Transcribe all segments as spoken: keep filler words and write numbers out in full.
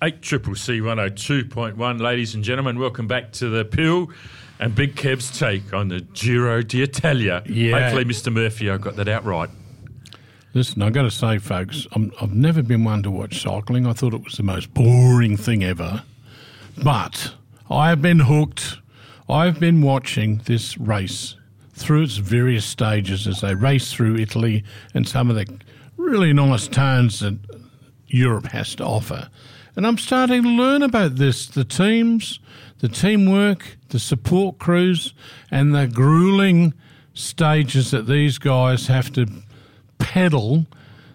eight C C C one oh two point one. Ladies and gentlemen, welcome back to the Pill and Big Kev's take on the Giro d'Italia. Yeah. Hopefully, Mister Murphy, I got that out right. Listen, I've got to say, folks, I'm, I've never been one to watch cycling. I thought it was the most boring thing ever. But I have been hooked. I've been watching this race through its various stages as they race through Italy and some of the really nice towns that Europe has to offer. And I'm starting to learn about this, the teams, the teamwork, the support crews, and the gruelling stages that these guys have to pedal.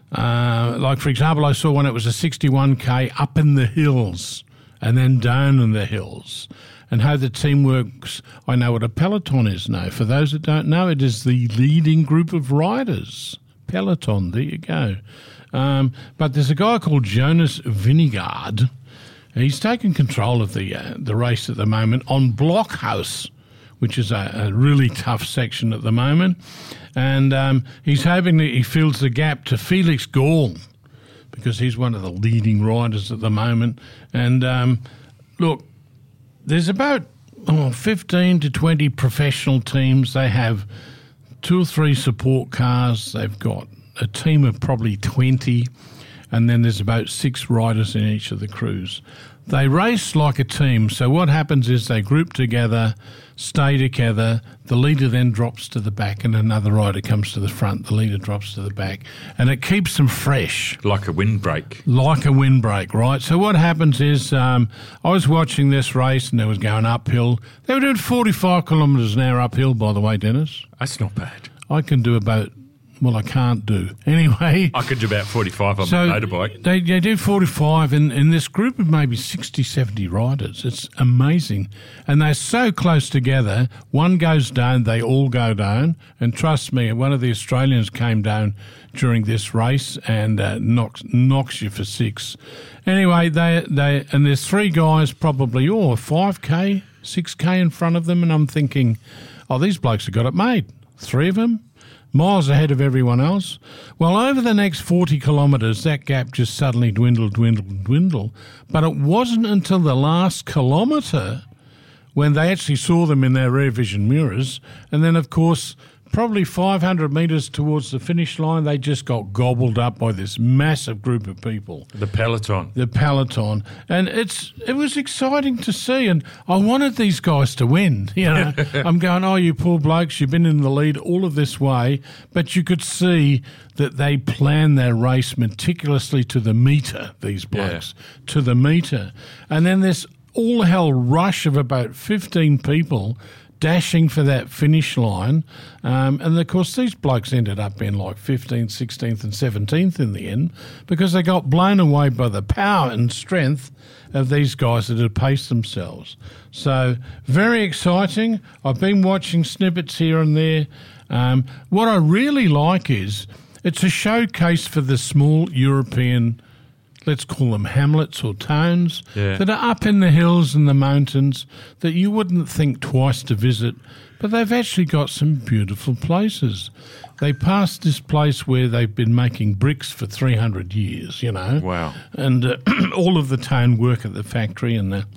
Uh, like, for example, I saw when it was a sixty-one K up in the hills and then down in the hills, and how the team works. I know what a peloton is now. For those that don't know, it is the leading group of riders. Peloton, there you go. Um, but there's a guy called Jonas Vingegaard. He's taken control of the uh, the race at the moment on Blockhouse, which is a, a really tough section at the moment. And um, he's hoping that he fills the gap to Felix Gall, because he's one of the leading riders at the moment. And um, look, there's about oh, fifteen to twenty professional teams. They have two or three support cars. They've got a team of probably twenty, and then there's about six riders in each of the crews. They race like a team, so what happens is they group together, stay together, the leader then drops to the back and another rider comes to the front, the leader drops to the back, and it keeps them fresh. Like a windbreak. Like a windbreak, right? So what happens is um, I was watching this race and it was going uphill. They were doing forty-five kilometres an hour uphill, by the way, Dennis. That's not bad. I can do about... Well, I can't do. Anyway. I could do about forty-five on so my motorbike. They, they do forty-five in, in this group of maybe sixty, seventy riders. It's amazing. And they're so close together. One goes down, they all go down. And trust me, one of the Australians came down during this race and uh, knocks knocks you for six. Anyway, they they and there's three guys probably, oh, five K, six K in front of them. And I'm thinking, oh, these blokes have got it made. Three of them. Miles ahead of everyone else. Well, over the next forty kilometres, that gap just suddenly dwindled, dwindled, dwindled. But it wasn't until the last kilometre when they actually saw them in their rear vision mirrors. And then, of course, probably five hundred metres towards the finish line, they just got gobbled up by this massive group of people. The peloton. The peloton. And it's it was exciting to see. And I wanted these guys to win. You know, I'm going, oh, you poor blokes, you've been in the lead all of this way. But you could see that they planned their race meticulously to the metre, these blokes, yeah. to the metre. And then this all-hell rush of about fifteen people dashing for that finish line. Um, and, of course, these blokes ended up being like fifteenth, sixteenth and seventeenth in the end because they got blown away by the power and strength of these guys that had paced themselves. So, very exciting. I've been watching snippets here and there. Um, what I really like is it's a showcase for the small European, let's call them hamlets or towns, yeah. that are up in the hills and the mountains that you wouldn't think twice to visit, but they've actually got some beautiful places. They passed this place where they've been making bricks for three hundred years, you know. Wow. And uh, all of the town work at the factory and the...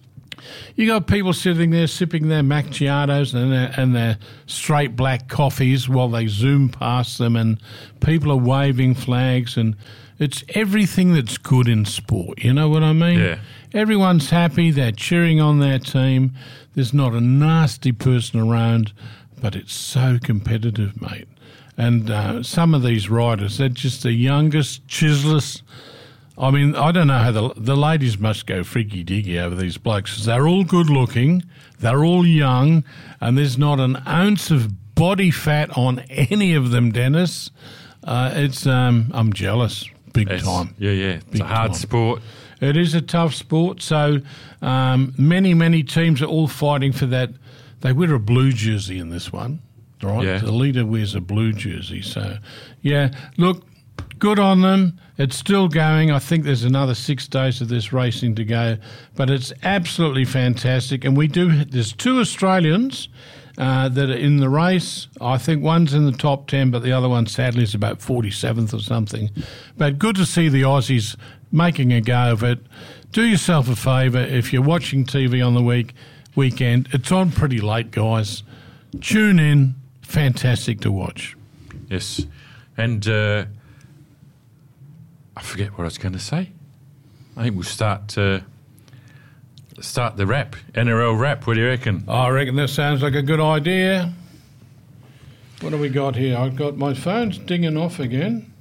You got people sitting there sipping their macchiatos and their, and their straight black coffees while they zoom past them, and people are waving flags, and it's everything that's good in sport. You know what I mean? Yeah. Everyone's happy. They're cheering on their team. There's not a nasty person around, but it's so competitive, mate. And uh, some of these riders, they're just the youngest, chiselest. I mean, I don't know how the the ladies must go freaky-diggy over these blokes because they're all good-looking, they're all young, and there's not an ounce of body fat on any of them, Dennis. Uh, it's um, I'm jealous, big it's, time. Yeah, yeah. It's big a hard time. sport. It is a tough sport. So um, many, many teams are all fighting for that. They wear a blue jersey in this one, right? Yeah. The leader wears a blue jersey. So, yeah, look, good on them. It's still going. I think there's another six days of this racing to go, but it's absolutely fantastic. And we do. There's two Australians uh, that are in the race. I think one's in the top ten, but the other one, sadly, is about forty-seventh or something. But good to see the Aussies making a go of it. Do yourself a favour, if you're watching T V on the week weekend, it's on pretty late, guys. Tune in. Fantastic to watch. Yes. And uh, I forget what I was going to say. I think we'll start uh, start the wrap, N R L wrap. What do you reckon? I reckon that sounds like a good idea. What do we got here? I've got my phone's dinging off again.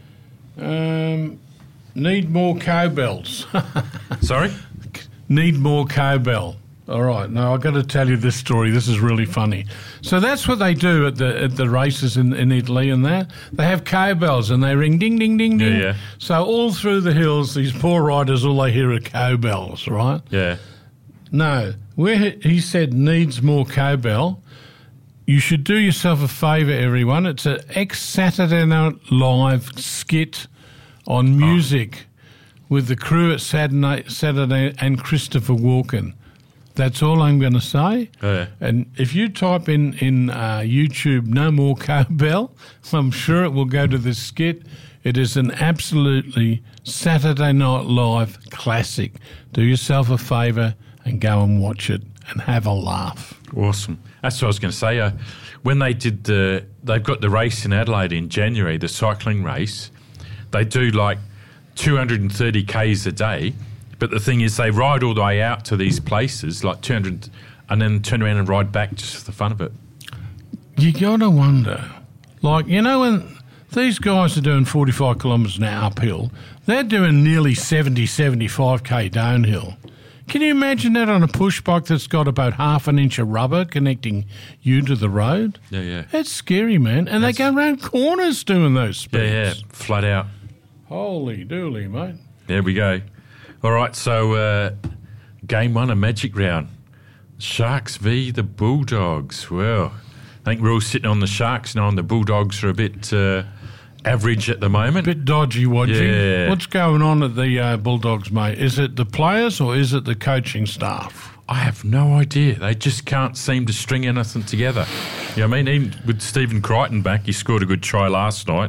Um, need more cowbells. Sorry? Need more cowbell. All right. Now, I've got to tell you this story. This is really funny. So that's what they do at the at the races in, in Italy and that. They have cowbells and they ring ding, ding, ding, ding. Yeah, yeah. So all through the hills, these poor riders, all they hear are cowbells, right? Yeah. No. Where he said needs more cowbell, you should do yourself a favour, everyone. It's an ex-Saturday Night Live skit on music oh. with the crew at Saturday, Saturday and Christopher Walken. That's all I'm going to say. Oh, yeah. And if you type in, in uh, YouTube, no more cowbell, I'm sure it will go to this skit. It is an absolutely Saturday Night Live classic. Do yourself a favour and go and watch it and have a laugh. Awesome. That's what I was going to say. Uh, when they did the, they've got the race in Adelaide in January, the cycling race, they do like two hundred thirty kays a day. But the thing is, they ride all the way out to these places, like two hundred, and then turn around and ride back just for the fun of it. You got to wonder, like, you know, when these guys are doing forty-five kilometres an hour uphill, they're doing nearly seventy, seventy-five k downhill. Can you imagine that on a push bike that's got about half an inch of rubber connecting you to the road? Yeah, yeah. That's scary, man. And that's, they go around corners doing those speeds. Yeah, yeah, flat out. Holy dooly, mate. There we go. All right, so uh, game one, a magic round. Sharks v the Bulldogs. Well, I think we're all sitting on the Sharks now, and the Bulldogs are a bit uh, average at the moment. Bit dodgy watching. Yeah. What's going on at the uh, Bulldogs, mate? Is it the players or is it the coaching staff? I have no idea. They just can't seem to string anything together. You know what I mean? Even with Stephen Crichton back, he scored a good try last night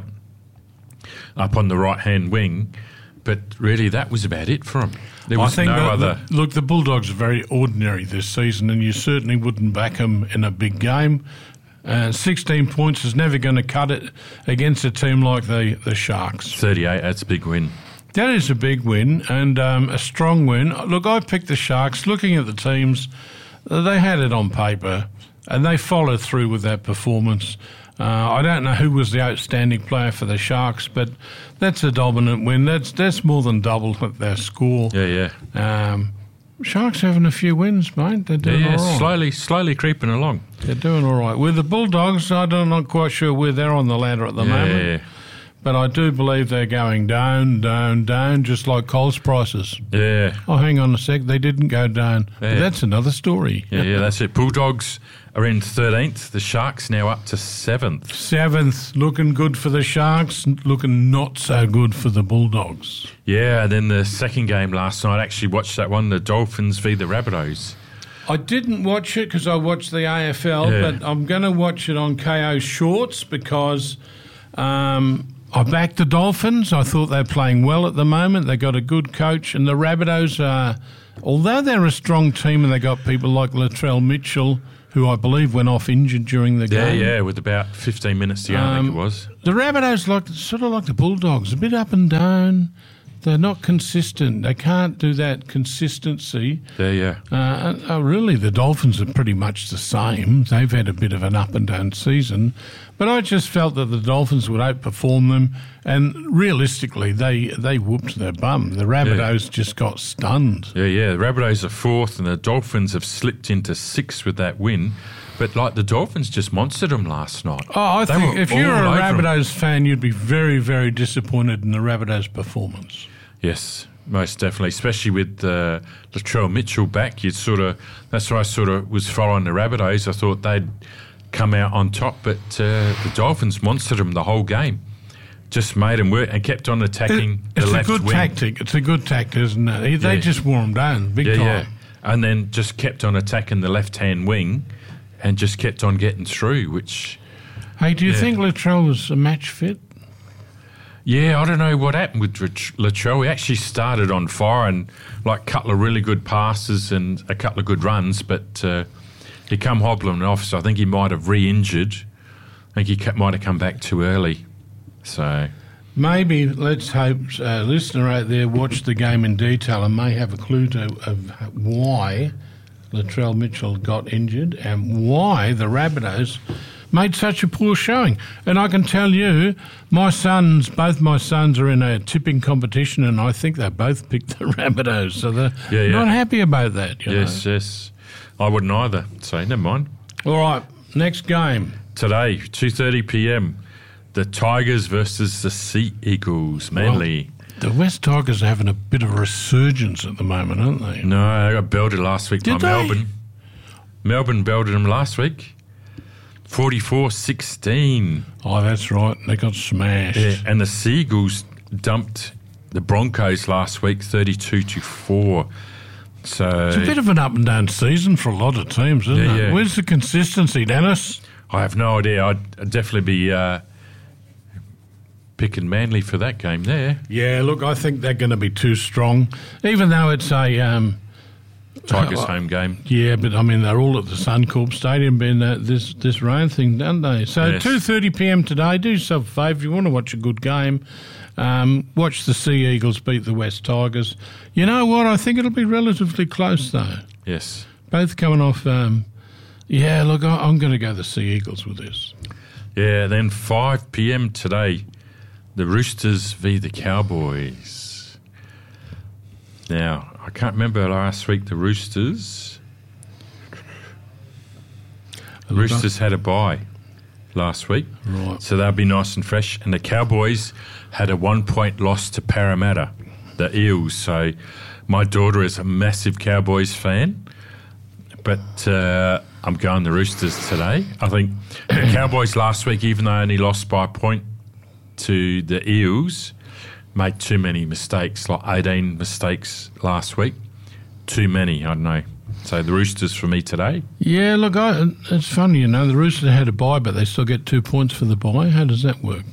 up on the right-hand wing. But really, that was about it for him. There was I think no that, other... The, look, the Bulldogs are very ordinary this season, and you certainly wouldn't back them in a big game. Uh, sixteen points is never going to cut it against a team like the, the Sharks. thirty-eight, that's a big win. That is a big win and um, a strong win. Look, I picked the Sharks. Looking at the teams, they had it on paper, and they followed through with that performance. Uh, I don't know who was the outstanding player for the Sharks, but that's a dominant win. That's that's more than double their score. Yeah, yeah. Um, Sharks having a few wins, mate. They're doing yeah, yeah, all right. slowly, slowly creeping along. They're doing all right. With the Bulldogs, I'm not quite sure where they're on the ladder at the yeah, moment. Yeah. But I do believe they're going down, down, down, just like coal's prices. Yeah. Oh, hang on a sec. They didn't go down. Yeah. But that's another story. Yeah, yeah, that's it. Bulldogs are in thirteenth. The Sharks now up to seventh. Seventh. Looking good for the Sharks. Looking not so good for the Bulldogs. Yeah, and then the second game last night, I actually watched that one, the Dolphins v the Rabbitohs. I didn't watch it because I watched the A F L, Yeah. but I'm going to watch it on K O Shorts because... Um, I backed the Dolphins. I thought they're playing well at the moment. They got a good coach. And the Rabbitohs, are, although they're a strong team and they got people like Latrell Mitchell, who I believe went off injured during the Yeah, game. yeah, with about fifteen minutes to go, I think Um, it was. The Rabbitohs, like sort of like the Bulldogs, a bit up and down. They're not consistent. They can't do that consistency. Yeah, yeah. Uh, uh, really, the Dolphins are pretty much the same. They've had a bit of an up and down season. But I just felt that the Dolphins would outperform them. And realistically, they, they whooped their bum. The Rabbitohs yeah. just got stunned. Yeah, yeah. The Rabbitohs are fourth and the Dolphins have slipped into sixth with that win. But, like, the Dolphins just monstered them last night. Oh, I They think were if you're a all over Rabbitohs fan, you'd be very, very disappointed in the Rabbitohs' performance. Yes, most definitely, especially with uh, Latrell Mitchell back. You'd sort of that's why I sort of was following the Rabbitohs. I thought they'd come out on top, but uh, the Dolphins monstered them the whole game. Just made them work and kept on attacking it, the left It's a good wing. tactic. It's a good tactic, isn't it? They Yeah. just wore them down big Yeah, time. yeah, and then just kept on attacking the left-hand wing, and just kept on getting through, which... Hey, do you Yeah. think Latrell was a match fit? Yeah, I don't know what happened with Lat- Latrell. He actually started on fire and like a couple of really good passes and a couple of good runs, but uh, he come hobbling off, so I think he might have re-injured. I think he ca- might have come back too early. So, Maybe, let's hope, a listener out there watched the game in detail and may have a clue to of why Latrell Mitchell got injured and why the Rabbitohs made such a poor showing. And I can tell you, my sons, both my sons are in a tipping competition, and I think they both picked the Rabbitohs, so they're Yeah, yeah. not happy about that. You yes, yes. I wouldn't either, so never mind. know? All right, next game. Today, two thirty p.m, the Tigers versus the Sea Eagles, Manly. The West Tigers are having a bit of a resurgence at the moment, aren't they? No, they got belted last week Did by they? Melbourne. Melbourne belted them last week, forty-four sixteen. Oh, that's right. They got smashed. Yeah, and the Seagulls dumped the Broncos last week, thirty-two to four. So It's a bit of an up and down season for a lot of teams, isn't Yeah, it? yeah. Where's the consistency, Dennis? I have no idea. I'd, I'd definitely be uh, picking Manly for that game there. Yeah, look, I think they're going to be too strong, even though it's a. Um, Tigers Uh, home game. yeah, but I mean they're all at the Suncorp Stadium, being uh, this this rain thing, don't they? So Yes. two thirty p.m. today. Do yourself a favour if you want to watch a good game. Um, watch the Sea Eagles beat the West Tigers. You know what? I think it'll be relatively close though. Yes. Both coming off. Um, yeah, look, I, I'm going to go the Sea Eagles with this. Yeah, then five p.m. today, the Roosters v the Cowboys. Now, I can't remember last week the Roosters. The Roosters had a bye last week, Right. so they'll be nice and fresh. And the Cowboys had a one-point loss to Parramatta, the Eels. So my daughter is a massive Cowboys fan, but uh, I'm going the Roosters today. I think the Cowboys last week, even though they only lost by a point to the Eels, made too many mistakes, like eighteen mistakes last week. Too many, I don't know. So the Roosters for me today. Yeah, look, I, it's funny, you know, the Roosters had a bye, but they still get two points for the bye. How does that work?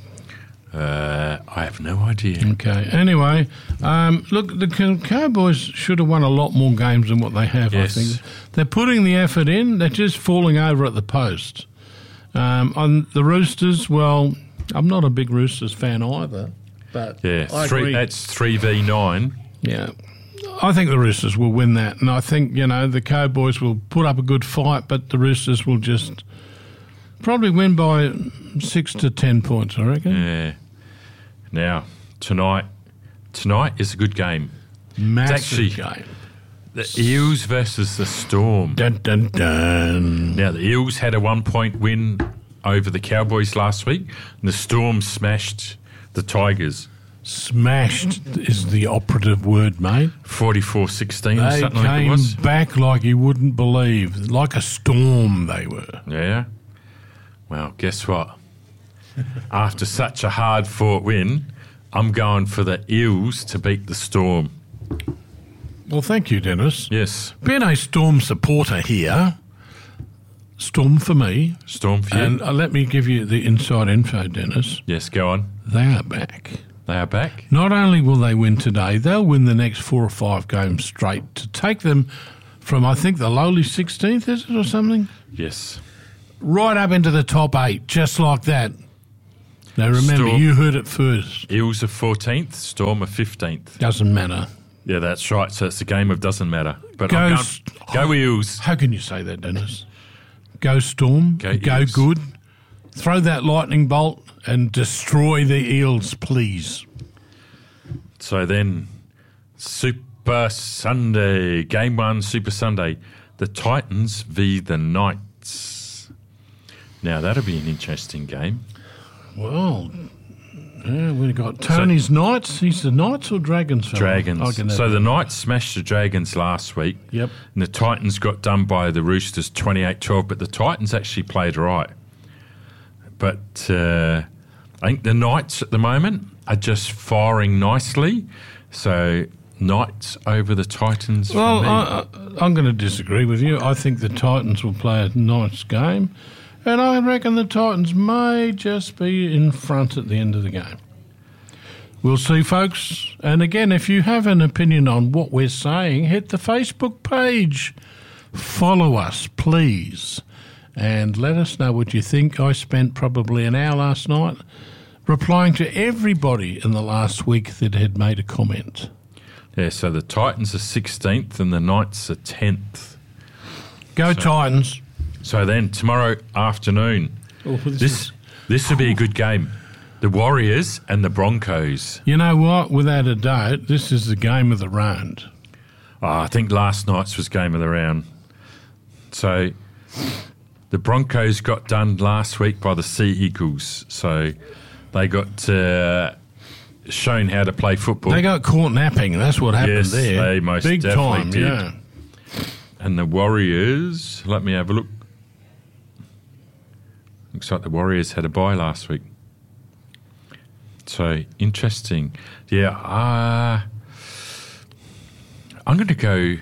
Uh, I have no idea. Okay. Anyway, um, look, the Co- Cowboys should have won a lot more games than what they have, Yes. I think. They're putting the effort in. They're just falling over at the post. Um, on the Roosters, well, I'm not a big Roosters fan either. But Yeah, I three. agree. That's three v nine. Yeah. I think the Roosters will win that. And I think, you know, the Cowboys will put up a good fight, but the Roosters will just probably win by six to ten points, I reckon. Yeah. Now tonight, tonight is a good game. Massive actually- game. The Eels versus the Storm. Dun, dun, dun. Now the Eels had a one-point win over the Cowboys last week, and the Storm smashed the Tigers Smashed is the operative word, mate. forty-four sixteen or They something like it came was. back like you wouldn't believe. Like a storm they were. Yeah. Well, guess what? After such a hard-fought win, I'm going for the Eels to beat the Storm. Well, thank you, Dennis. Yes, Being a Storm supporter here, Storm for me. Storm for you. And uh, let me give you the inside info, Dennis. Yes, go on. They are back. They are back. Not only will they win today, they'll win the next four or five games straight to take them from, I think, the lowly sixteenth, is it, or something? Yes. Right up into the top eight, just like that. Now, remember, Storm. you heard it first. Eels are fourteenth, Storm are fifteenth. Doesn't matter. Yeah, that's right. So it's a game of doesn't matter. But Go I'm going, St- go Eels. How can you say that, Dennis? Go Storm, Go go, Eels. good. Throw that lightning bolt and destroy the Eels, please. So then, Super Sunday, Game One, Super Sunday, the Titans v the Knights. Now that'll be an interesting game. Well, yeah, we've got Tony's Knights. He's the Knights or Dragons? fella? I Dragons. can So have the that. Knights smashed the Dragons last week. Yep. And the Titans got done by the Roosters twenty-eight twelve, but the Titans actually played right. But uh, I think the Knights at the moment are just firing nicely. So Knights over the Titans. Well, for me. I, I, I'm going to disagree with you. I think the Titans will play a nice game, and I reckon the Titans may just be in front at the end of the game. We'll see, folks. And again, if you have an opinion on what we're saying, hit the Facebook page. Follow us, please, and let us know what you think. I spent probably an hour last night replying to everybody in the last week that had made a comment. Yeah, so the Titans are sixteenth and the Knights are tenth. Go so, Titans. So then tomorrow afternoon, Oh, this this is- this will be a good game. The Warriors and the Broncos. You know what? Without a doubt, this is the game of the round. Oh, I think last night's was game of the round. So the Broncos got done last week by the Sea Eagles. So they got uh, shown how to play football. They got caught napping. That's what happened Yes, there. they most Big definitely time, did. yeah. And the Warriors, let me have a look. Looks like the Warriors had a bye last week. So, interesting. Yeah, uh, I'm going to go...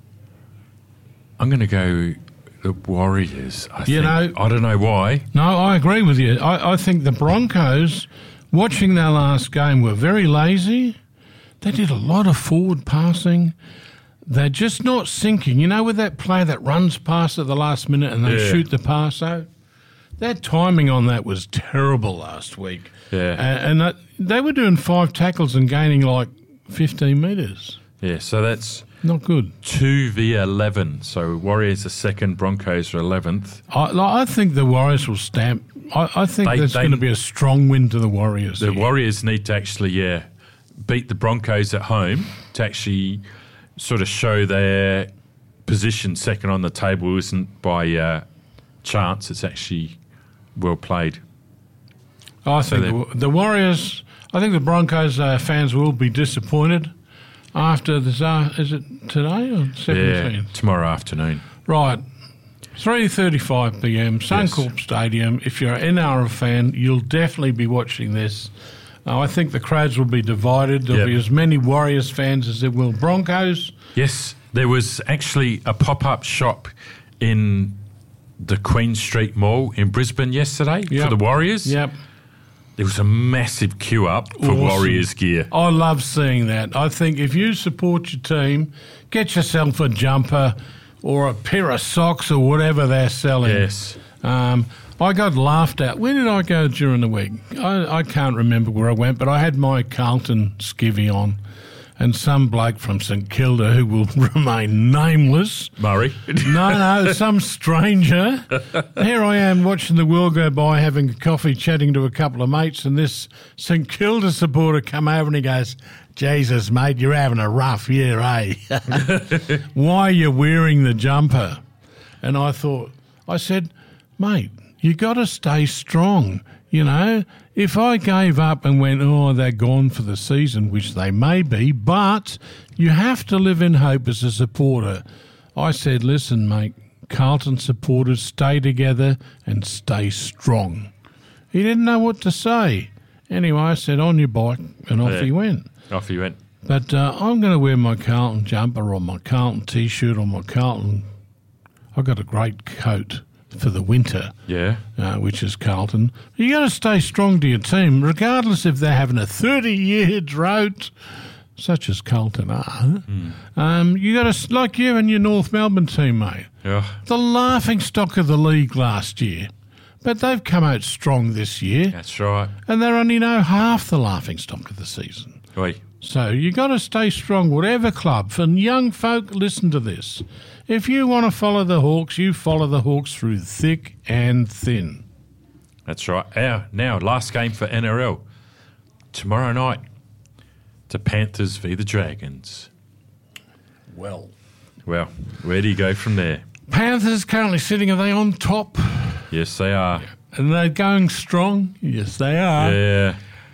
I'm going to go the Warriors, I You think. know- I don't know why. No, I agree with you. I, I think the Broncos, watching their last game, were very lazy. They did a lot of forward passing. They're just not sinking. You know, with that play that runs past at the last minute and they Yeah. shoot the pass out? That timing on that was terrible last week. Yeah. And, and that, they were doing five tackles and gaining like fifteen metres. Yeah, so that's Not good. two v eleven. So Warriors are second, Broncos are eleventh. I, like, I think the Warriors will stamp. I, I think They- there's they- going to be a strong win to the Warriors. The here. Warriors need to actually, yeah, beat the Broncos at home to actually sort of show their position second on the table isn't by uh, chance. It's actually well played. I think they- the, the Warriors. I think the Broncos uh, fans will be disappointed after this. Uh, is it today or seventeen? Yeah, tomorrow afternoon. Right, three thirty-five p m. Yes. Suncorp Stadium. If you're an N R L fan, you'll definitely be watching this. Uh, I think the crowds will be divided. There'll Yep. be as many Warriors fans as there will Broncos. Yes, there was actually a pop-up shop in the Queen Street Mall in Brisbane yesterday Yep. for the Warriors. Yep. There was a massive queue up for Awesome. Warriors gear. I love seeing that. I think if you support your team, get yourself a jumper or a pair of socks or whatever they're selling. Yes. Um, I got laughed at. Where did I go during the week? I, I can't remember where I went, but I had my Carlton skivvy on, and some bloke from St Kilda who will remain nameless. Murray. No, no, some stranger. Here I am watching the world go by, having a coffee, chatting to a couple of mates, and this St Kilda supporter come over and he goes, "Jesus, mate, you're having a rough year, eh? Why are you wearing the jumper?" And I thought, I said, "Mate, you got to stay strong. You know, if I gave up and went, oh, they're gone for the season, which they may be, but you have to live in hope as a supporter." I said, "Listen, mate, Carlton supporters, stay together and stay strong." He didn't know what to say. Anyway, I said, "On your bike," and off Yeah. he went. Off you went. But uh, I'm going to wear my Carlton jumper or my Carlton T-shirt or my Carlton. I've got a great coat for the winter, Yeah. uh, which is Carlton. You got to stay strong to your team, regardless if they're having a thirty-year drought, such as Carlton are. Mm. Um, you got to, like you and your North Melbourne team, mate. Yeah. The laughing stock of the league last year, but they've come out strong this year, That's right. and they're only now half the laughing stock of the season. Oi. So you got to stay strong, whatever club. For young folk, listen to this. If you want to follow the Hawks, you follow the Hawks through thick and thin. That's right. Now, now, last game for N R L. Tomorrow night, the Panthers v the Dragons. Well, Well, where do you go from there? Panthers currently sitting, are they on top? Yes, they are. And they're going strong? Yes, they are. Yeah.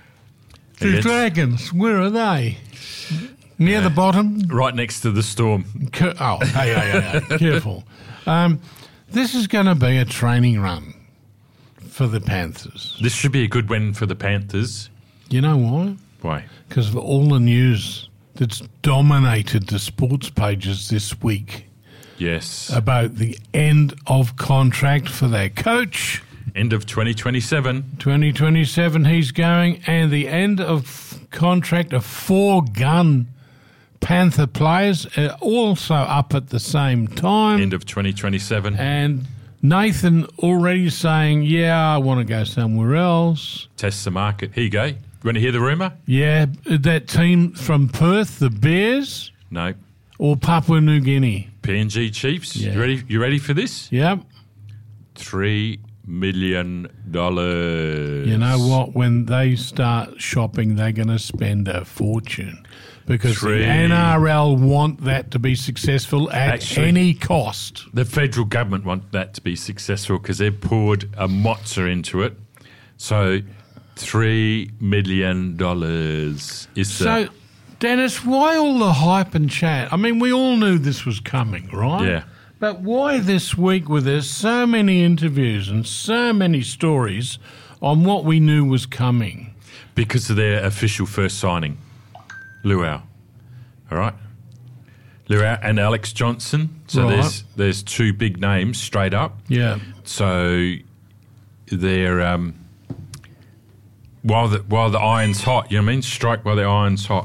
The Against- Dragons, where are they? Near the bottom? right next to the Storm. Ca- Oh, hey, hey, hey, hey, careful. Um, this is going to be a training run for the Panthers. This should be a good win for the Panthers. You know why? Why? Because of all the news that's dominated the sports pages this week Yes. about the end of contract for their coach. End of twenty twenty-seven. twenty twenty-seven he's going, and the end of contract of four gun Panther players uh, also up at the same time. End of twenty twenty-seven. And Nathan already saying, yeah, I want to go somewhere else. Test the market. Here you go. You want to hear the rumour? Yeah, that team from Perth, the Bears, No. or Papua New Guinea. P N G Chiefs. Yeah. You ready? You ready for this? Yep. Three million dollars. You know what? When they start shopping, they're going to spend a fortune because Three. the N R L want that to be successful at Actually- any cost. The federal government want that to be successful because they've poured a mozza into it. So, three million dollars is So, Dennis, why all the hype and chat? I mean, we all knew this was coming, right? Yeah. But why this week with there's so many interviews and so many stories on what we knew was coming? because of their official first signing, Luau. All right, Luau and Alex Johnson. So Right. there's there's two big names straight up. Yeah. So they're um, while the while the iron's hot, you know what I mean? Strike while the iron's hot.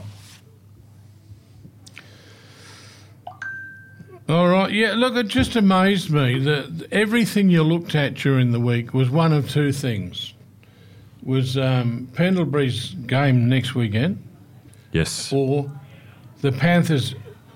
All right. Yeah, look, it just amazed me that everything you looked at during the week was one of two things. Was um, Pendlebury's game next weekend, Yes. or the Panthers,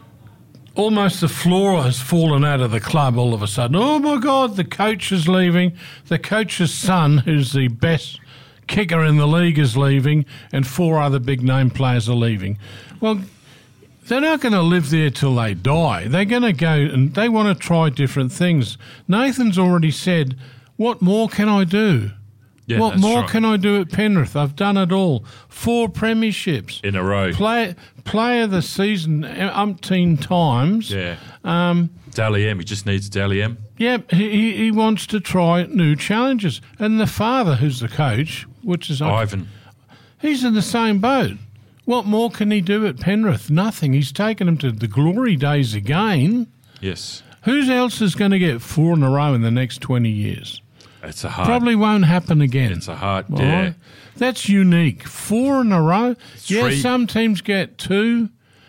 almost the floor has fallen out of the club all of a sudden. Oh, my God, the coach is leaving. The coach's son, who's the best kicker in the league, is leaving, and four other big-name players are leaving. Well, they're not going to live there till they die. They're going to go and they want to try different things. Nathan's already said, what more can I do? Yeah, what that's more right. can I do at Penrith? I've done it all. Four premierships. In a row. Play, player of the season umpteen times. Yeah. Um, Dally M. He just needs Dally M. Yep, he, he wants to try new challenges. And the father, who's the coach, which is... Ivan. He's in the same boat. What more can he do at Penrith? Nothing. He's taken him to the glory days again. Yes. Who else is going to get four in a row in the next twenty years? It's a hard. Probably won't happen again. It's a hard. All Yeah. right? That's unique. Four in a row. Yeah, Three. some teams get two.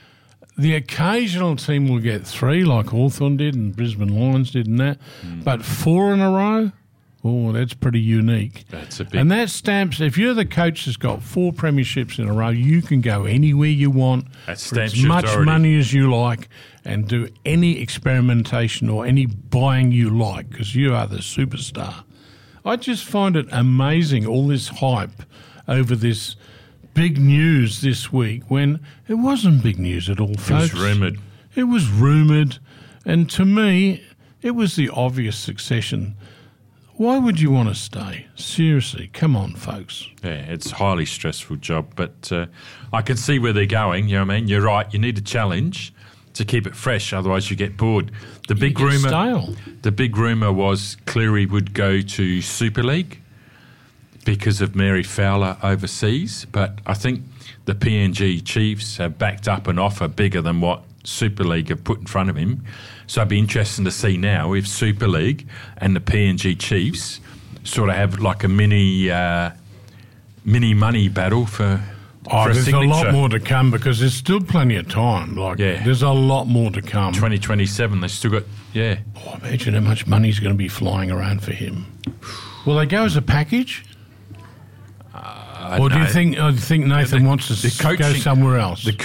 The occasional team will get three, like Hawthorn did and Brisbane Lions did and that. Mm. But four in a row, oh, that's pretty unique. That's a big. And that stamps, if you're the coach that's got four premierships in a row, you can go anywhere you want That for stamps as your much authority. money as you like and do any experimentation or any buying you like because you are the superstar. I just find it amazing, all this hype over this big news this week when it wasn't big news at all, It folks. was rumoured. It was rumoured, and to me, it was the obvious succession. Why would you want to stay? Seriously, come on, folks. Yeah, it's a highly stressful job, but uh, I can see where they're going. You know what I mean? You're right. You need a challenge to keep it fresh, otherwise you get bored. The big You get rumour, stale. the big rumour was Cleary would go to Super League because of Mary Fowler overseas, but I think the P N G Chiefs have backed up an offer bigger than what Super League have put in front of him. So it'd be interesting to see now if Super League and the P N G Chiefs sort of have like a mini uh, mini money battle for, Oh, for a there's a signature. lot more to come because there's still plenty of time. Like, Yeah. there's a lot more to come. twenty twenty-seven, they still got, yeah. Oh, imagine how much money's going to be flying around for him. Will they go as a package? I Or do you know. think, or do you think Nathan The- wants to the s- go coaching- somewhere else? The